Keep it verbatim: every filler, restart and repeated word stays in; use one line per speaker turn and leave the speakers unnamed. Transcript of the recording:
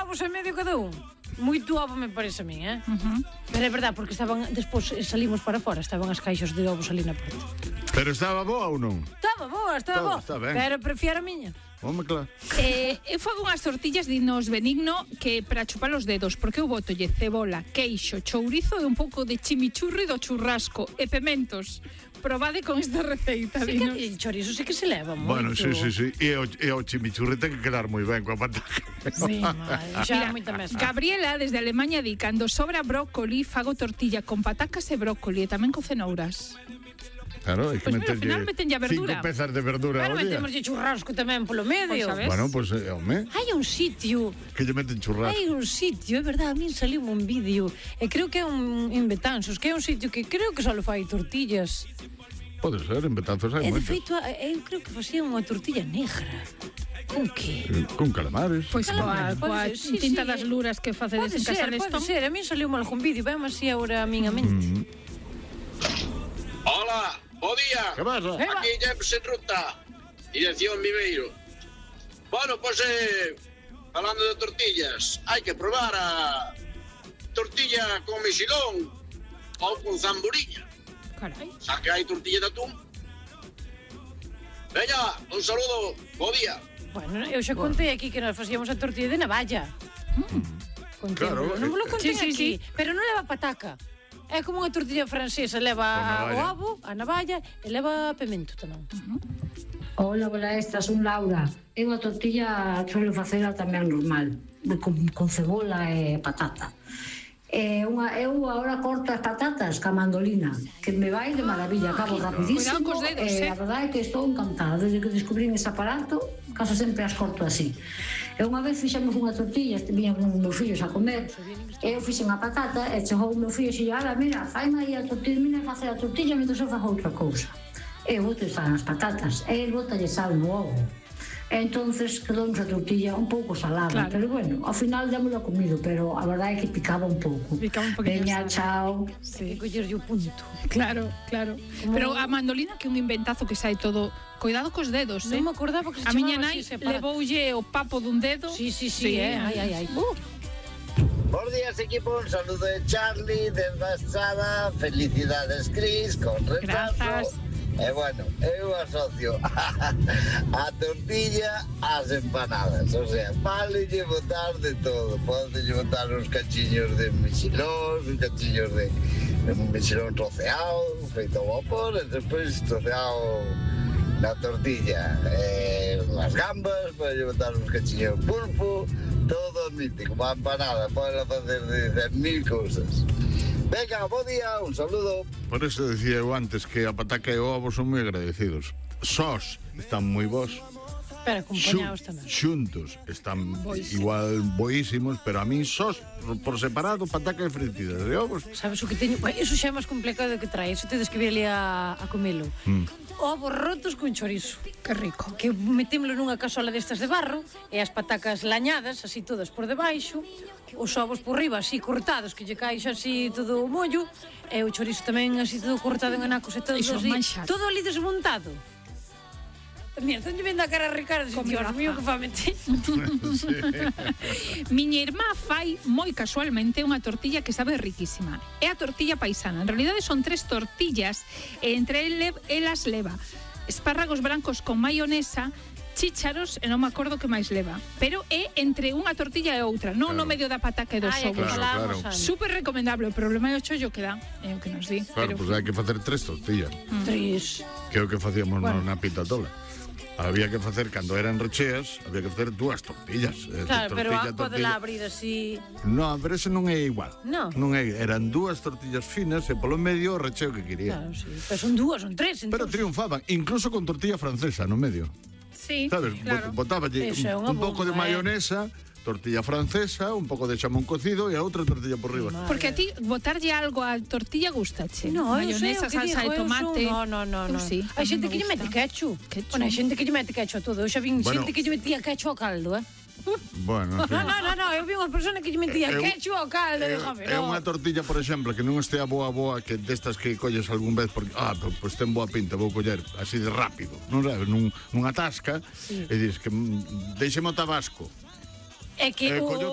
ovos e medio cada un. Moito ovo me parece a mí, eh? Pero é verdad, porque estaban, despois salimos para fora, estaban as caixas de ovos ali na porta.
Pero estaba boa ou non?
Estaba boa, estaba boa,
Está ben.
pero prefiero a miña.
Home, claro.
Eh, eu fago unhas tortillas dinos benigno que para chupar os dedos, porque eu botolle cebola, queixo, chourizo e un pouco de chimichurri do churrasco e pementos. Probade con esta receita,
Sí
dinos.
que el chorizo sí que se leva moito.
Bueno, sí, sí, sí. E o, e o chimichurri ten que quedar moi ben coa pataca.
Sí, madre, xa moita mesa.
Gabriela, desde Alemanha, di cando sobra brócoli, fago tortilla con patacas e brócoli e tamén con cenouras.
Claro, hai que
Pois mira, ao
meterlle
final metenlle a verdura.
cinco pezas de verdura
Claro,
ao día.
metemos churrasco tamén polo medio.
Pois, sabes?
Bueno, pois, pues, eh, home,
Hai un sitio,
que lle meten churrasco.
hai un sitio, é verdade, a min saliu un vídeo, e creo que é un en Betanzos, que é un sitio que creo que só fai tortillas.
Pode ser, en Betanzos hai
E de
moitas.
feito, eu creo que facía unha tortilla negra. Con que?
Eh, Con calamares.
Pois
Calamar,
coa, coa
pode ser, sí,
tinta
sí.
das luras que facedes
Pode
en casa
ser,
de
pode
Stone.
ser, a min saliu mal algún vídeo, vemos así agora a min a mente.
Hola, bo día.
Que pasa?
Eh, va.
Aquí James en ruta, dirección Viveiro. Bueno, pois, eh, falando de tortillas, hai que probar a tortilla con mexilón ou con zamburiña.
Carai.
Xa que hai tortilla de atún. Veña, un saludo, bo día.
Bueno, eu xa contei aquí que nós facíamos a tortilla de navalla. Contei,
Claro,
non me lo
eh,
contei
sí, sí,
aquí,
sí.
pero non leva pataca. É como unha tortilla francesa, leva
Con
o
navalla.
ovo, a navalla e leva pemento tamén.
Hola, hola, esta son Laura. Eu a tortilla suelo facela tamén normal, con, con cebola e patata. E unha, eu agora corto as patatas ca mandolina, que me vai de maravilla, acabo rapidísimo.
Cuidado cos dedos,
e
eh.
a verdade é que estou encantada. Desde que descubrín ese aparato, casi sempre as corto así. E unha vez fixemos unha tortilla, viñan os meus fillos a comer, e eu fixen a patata, e chegou o meu fillo e dixo, ala, mira, faime aí a tortilla, mira, facer a tortilla, mentre eu fago outra cousa. E eu boto as patatas, e el botalle sal no ovo. E entonces quedou a tortilla un pouco salada,
Claro.
pero bueno, ao final dámoslo comido, pero a verdade é que picaba un pouco.
Picaba un poquinho,
Veña,
sabe.
chao.
Hai que collerlle o punto.
Claro, claro. Pero a mandolina que é un inventazo que sai todo. Cuidado cos dedos, eh?
Non me acordaba que se
A miña
chamaba
nai
así ese aparato.
levoulle o papo dun dedo.
Sí, sí, sí, eh. Ai, ai, ai. Uh.
Buenos días, equipo. Un saludo de Charlie desde Estrada. Felicidades, Cris, con retraso.
Grazas.
E bueno, eu asocio a tortilla ás empanadas. O sea, vale lle botar de todo. Podes lle botar uns cachiños de mexilón, uns cachiños de, de mexilón troceado, feito ao vapor, e despois troceado na tortilla. Eh, as gambas, podes lle botar uns cachiños de pulpo, todo mítico. Uma empanada, podes facer de cen mil cousas. Venga, bo día, un saludo.
Por eso decía eu antes que a pataca e o ovo son moi agradecidos. Sós están moi bons.
Pero acompañados tamén.
Xuntos están
Boísimos.
igual boísimos, pero a min sós por, por separado pataca e fritidas de ovos.
Sabes o que teño? Bueno, iso xa é máis complicado que trae. Iso tedes que vir ali a, a comelo. Mm. Ovos rotos con chorizo.
Que rico.
Que metémolo nunha casola destas de barro e as patacas lañadas, así todas por debaixo, os ovos por riba así cortados, que lle caixa así todo o mollo, e o chorizo tamén así todo cortado en anacos e todo
Iso,
así,
manxar.
todo ali desmontado. Mira, estou vendo a cara a Ricardo,
Con
Dios
graza.
mío, que fa meter.
Miña irmá fai moi casualmente unha tortilla que sabe riquísima. É a tortilla paisana. En realidade son tres tortillas e entre ele- elas leva espárragos brancos con maionesa, chícharos e non me acordo que máis leva. Pero é entre unha tortilla e outra, non no
Claro.
medio da pataca e dos
Ai, é que
ovos.
Claro,
falábamos
claro.
antes.
Super recomendable. O problema é o chollo que dá, é o que nos di.
Claro,
Pero
pois pues hai que facer tres tortillas,
Tres.
que é o que facíamos
Bueno.
bueno. na pitatola. Había que facer, cando eran recheas, había que facer dúas tortillas. eh,
Claro, pero
tortilla,
a pode
tortilla.
lá abrir así.
No, pero ese non é igual.
No.
Non é, eran dúas tortillas finas e polo medio o recheo que quería.
Claro, sí. Pero son dúas, son tres,
Pero
entón.
triunfaban, incluso con tortilla francesa no medio.
sí,
Sabes?
claro.
Botáballe
Eso é
un,
unha
un pouco de
bomba, eh.
mayonesa, tortilla francesa, un pouco de chamón cocido e a outra tortilla por riba.
Porque a ti botarlle algo á tortilla gustache.
No, eu sei
Mayonesa,
o que
salsa
digo,
de
eu
tomate.
son- No, no, no,
Eu
no.
sí,
Hai
a
xente
mí me
que lle mete
gusta.
ketchup.
Ketchup.
Bueno, hai xente que lle mete ketchup a todo. Eu xa vin
Bueno.
xente que lle metía ketchup ao caldo, eh?
Bueno, en fin.
No, no, no, no, eu vi unha persona que lle metía
Eu-
ketchup ao caldo,
É,
dígame,
é
no.
unha tortilla, por exemplo, que non estea boa boa, que destas que colles algún vez porque, ah, pois pues ten boa pinta, vou coller así de rápido, non sabes, nun, nunha tasca,
Sí.
e dis que mm, deixeme o tabasco.
É que
Eh,
o,
collo